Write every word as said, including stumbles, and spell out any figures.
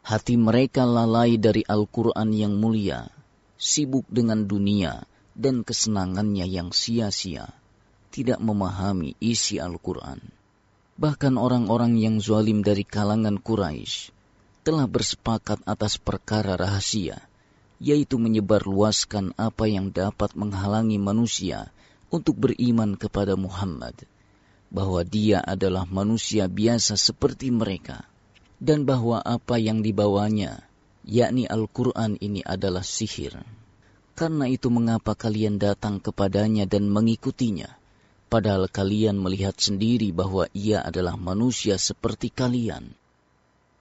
Hati mereka lalai dari Al-Quran yang mulia, sibuk dengan dunia dan kesenangannya yang sia-sia, tidak memahami isi Al-Quran. Bahkan orang-orang yang zalim dari kalangan Quraisy telah bersepakat atas perkara rahasia, yaitu menyebarluaskan apa yang dapat menghalangi manusia untuk beriman kepada Muhammad, bahwa dia adalah manusia biasa seperti mereka, dan bahwa apa yang dibawanya, yakni Al-Quran ini adalah sihir. Karena itu mengapa kalian datang kepadanya dan mengikutinya, padahal kalian melihat sendiri bahwa ia adalah manusia seperti kalian.